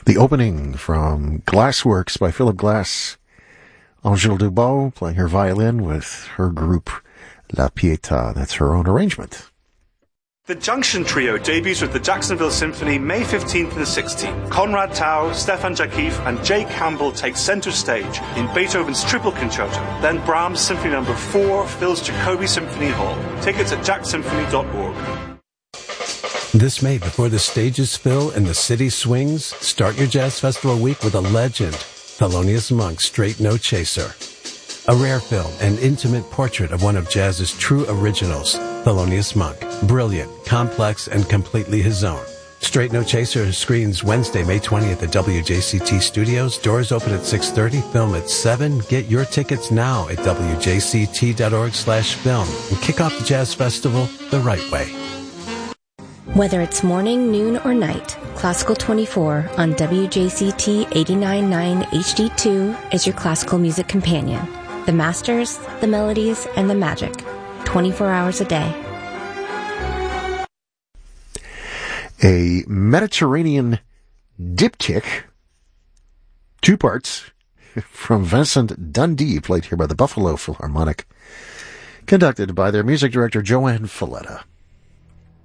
The opening from Glassworks by Philip Glass. Angèle Dubois playing her violin with her group La Pietà. That's her own arrangement. The Junction Trio debuts with the Jacksonville Symphony May 15th to the 16th. Conrad Tao, Stefan Jakif, and Jay Campbell take center stage in Beethoven's Triple Concerto. Then Brahms' Symphony No. 4 fills Jacoby Symphony Hall. Tickets at jacksymphony.org. This May, before the stages fill and the city swings, start your Jazz Festival week with a legend, Thelonious Monk's Straight No Chaser. A rare film and intimate portrait of one of jazz's true originals, Thelonious Monk. Brilliant, complex, and completely his own. Straight No Chaser screens Wednesday, May 20th at WJCT Studios. Doors open at 6:30, film at 7. Get your tickets now at wjct.org/film and kick off the Jazz Festival the right way. Whether it's morning, noon, or night, Classical 24 on WJCT 89.9 HD2 is your classical music companion. The masters, the melodies, and the magic. 24 hours a day. A Mediterranean diptych, 2 parts, from Vincent Dundee, played here by the Buffalo Philharmonic, conducted by their music director Joanne Falletta.